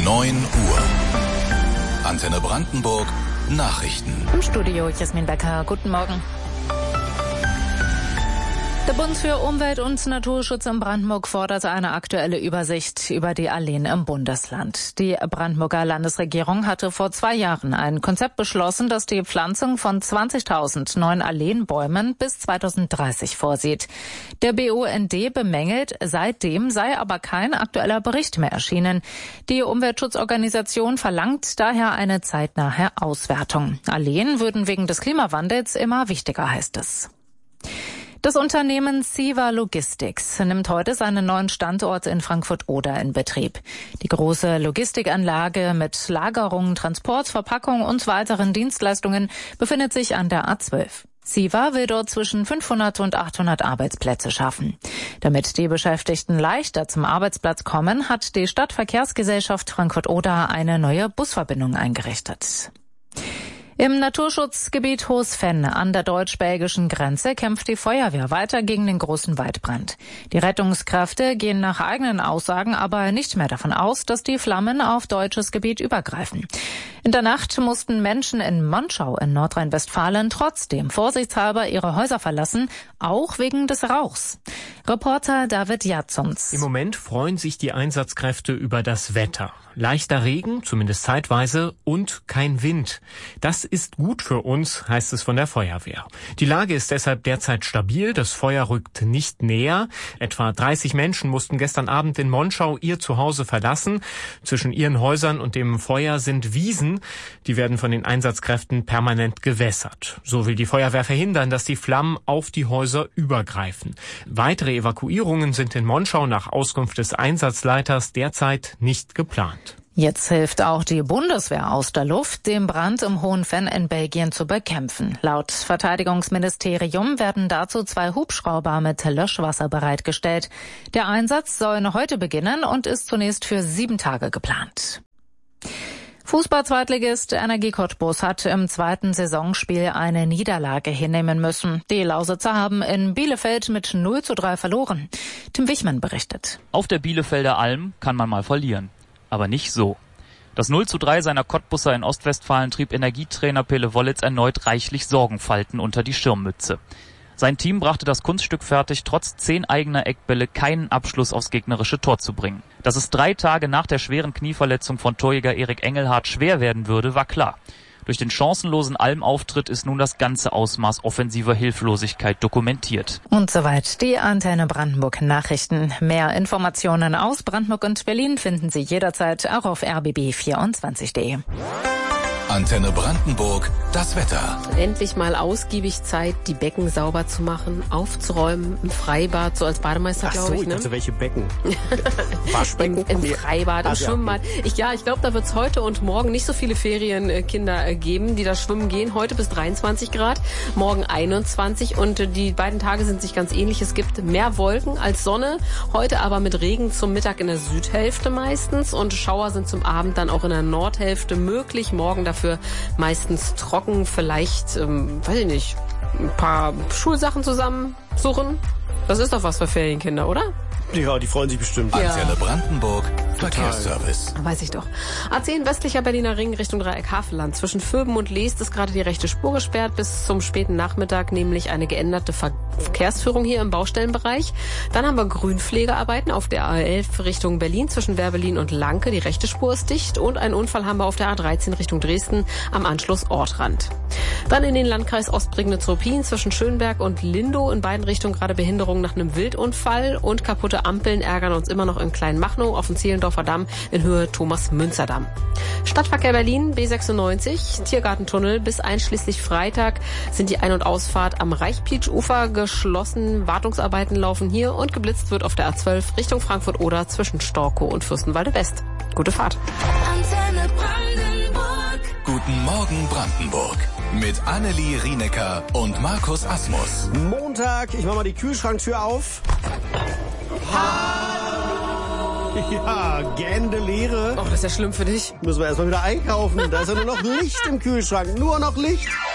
9 Uhr. Antenne Brandenburg Nachrichten. Im Studio Jasmin Becker. Guten Morgen. Der Bund für Umwelt und Naturschutz in Brandenburg fordert eine aktuelle Übersicht über die Alleen im Bundesland. Die Brandenburger Landesregierung hatte vor 2 Jahren ein Konzept beschlossen, das die Pflanzung von 20.000 neuen Alleenbäumen bis 2030 vorsieht. Der BUND bemängelt, seitdem sei aber kein aktueller Bericht mehr erschienen. Die Umweltschutzorganisation verlangt daher eine zeitnahe Auswertung. Alleen würden wegen des Klimawandels immer wichtiger, heißt es. Das Unternehmen CEVA Logistics nimmt heute seinen neuen Standort in Frankfurt-Oder in Betrieb. Die große Logistikanlage mit Lagerung, Transport, Verpackung und weiteren Dienstleistungen befindet sich an der A12. CEVA will dort zwischen 500 und 800 Arbeitsplätze schaffen. Damit die Beschäftigten leichter zum Arbeitsplatz kommen, hat die Stadtverkehrsgesellschaft Frankfurt-Oder eine neue Busverbindung eingerichtet. Im Naturschutzgebiet Hoosvenn an der deutsch-belgischen Grenze kämpft die Feuerwehr weiter gegen den großen Waldbrand. Die Rettungskräfte gehen nach eigenen Aussagen aber nicht mehr davon aus, dass die Flammen auf deutsches Gebiet übergreifen. In der Nacht mussten Menschen in Monschau in Nordrhein-Westfalen trotzdem vorsichtshalber ihre Häuser verlassen, auch wegen des Rauchs. Reporter David Jatzons. Im Moment freuen sich die Einsatzkräfte über das Wetter. Leichter Regen, zumindest zeitweise, und kein Wind. Das ist gut für uns, heißt es von der Feuerwehr. Die Lage ist deshalb derzeit stabil, das Feuer rückt nicht näher. Etwa 30 Menschen mussten gestern Abend in Monschau ihr Zuhause verlassen. Zwischen ihren Häusern und dem Feuer sind Wiesen. Die werden von den Einsatzkräften permanent gewässert. So will die Feuerwehr verhindern, dass die Flammen auf die Häuser übergreifen. Weitere Evakuierungen sind in Monschau nach Auskunft des Einsatzleiters derzeit nicht geplant. Jetzt hilft auch die Bundeswehr aus der Luft, den Brand im Hoosvenn in Belgien zu bekämpfen. Laut Verteidigungsministerium werden dazu 2 Hubschrauber mit Löschwasser bereitgestellt. Der Einsatz soll noch heute beginnen und ist zunächst für 7 Tage geplant. Fußball-Zweitligist Energie Cottbus hat im 2. Saisonspiel eine Niederlage hinnehmen müssen. Die Lausitzer haben in Bielefeld mit 0:3 verloren. Tim Wichmann berichtet. Auf der Bielefelder Alm kann man mal verlieren. Aber nicht so. Das 0:3 seiner Cottbusser in Ostwestfalen trieb Energietrainer Pele Wollitz erneut reichlich Sorgenfalten unter die Schirmmütze. Sein Team brachte das Kunststück fertig, trotz 10 eigener Eckbälle keinen Abschluss aufs gegnerische Tor zu bringen. Dass es 3 Tage nach der schweren Knieverletzung von Torjäger Erik Engelhardt schwer werden würde, war klar. Durch den chancenlosen Almauftritt ist nun das ganze Ausmaß offensiver Hilflosigkeit dokumentiert. Und soweit die Antenne Brandenburg Nachrichten. Mehr Informationen aus Brandenburg und Berlin finden Sie jederzeit auch auf rbb24.de. Antenne Brandenburg, das Wetter. Endlich mal ausgiebig Zeit, die Becken sauber zu machen, aufzuräumen, im Freibad, so als Bademeister, glaube ich. Ich dachte, welche Becken? Waschbecken? Im Freibad, im Schwimmbad. Okay. Ich glaube, da wird es heute und morgen nicht so viele Ferienkinder geben, die da schwimmen gehen. Heute bis 23 Grad, morgen 21 und die beiden Tage sind sich ganz ähnlich. Es gibt mehr Wolken als Sonne, heute aber mit Regen zum Mittag in der Südhälfte meistens und Schauer sind zum Abend dann auch in der Nordhälfte möglich. Morgen dafür meistens trocken, vielleicht, weiß ich nicht, ein paar Schulsachen zusammensuchen. Das ist doch was für Ferienkinder, oder? Ja, die freuen sich bestimmt. Ja. Antenne Brandenburg, Verkehrsservice. Weiß ich doch. A10 westlicher Berliner Ring Richtung Dreieck Havelland. Zwischen Vöben und Leest ist gerade die rechte Spur gesperrt bis zum späten Nachmittag, nämlich eine geänderte Verkehrsführung hier im Baustellenbereich. Dann haben wir Grünpflegearbeiten auf der A11 Richtung Berlin zwischen Werbelin und Lanke. Die rechte Spur ist dicht und einen Unfall haben wir auf der A13 Richtung Dresden am Anschluss Ortrand. Dann in den Landkreis Ostprignitz-Ruppin zwischen Schönberg und Lindow. In beiden Richtungen gerade Behinderungen nach einem Wildunfall und kaputte Ampeln ärgern uns immer noch in Kleinmachnow auf dem Zehlendorfer Damm in Höhe Thomas-Münzer-Damm. Stadtverkehr Berlin, B96, Tiergartentunnel bis einschließlich Freitag sind die Ein- und Ausfahrt am Reichpietsch-Ufer geschlossen. Wartungsarbeiten laufen hier und geblitzt wird auf der A12 Richtung Frankfurt-Oder zwischen Storkow und Fürstenwalde-West. Gute Fahrt. Antenne Brandenburg. Guten Morgen Brandenburg. Mit Annelie Rienecker und Markus Asmus. Montag, ich mach mal die Kühlschranktür auf. Ja, gähnende Leere. Oh, das ist ja schlimm für dich. Müssen wir erstmal wieder einkaufen. Da ist ja nur noch Licht im Kühlschrank. Nur noch Licht.